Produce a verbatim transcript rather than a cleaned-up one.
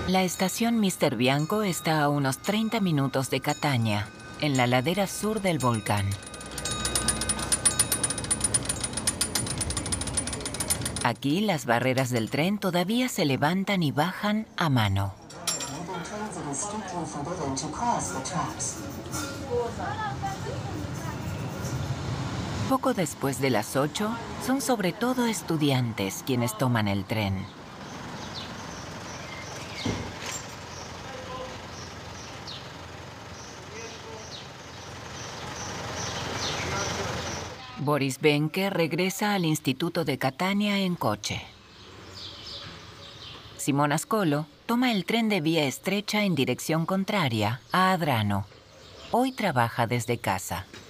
La estación míster Bianco está a unos treinta minutos de Catania, en la ladera sur del volcán. Aquí las barreras del tren todavía se levantan y bajan a mano. Poco después de las ocho, son sobre todo estudiantes quienes toman el tren. Boris Behnke regresa al Instituto de Catania en coche. Simón Ascolo toma el tren de vía estrecha en dirección contraria a Adrano. Hoy trabaja desde casa.